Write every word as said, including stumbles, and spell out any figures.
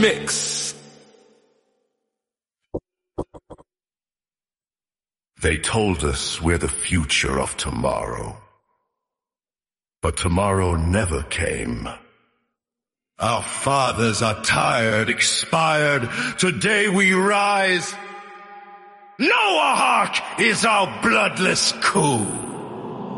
six. They told us we're the future of tomorrow. But tomorrow never came. Our fathers are tired, expired. Today we rise. Noahawk is our bloodless coup.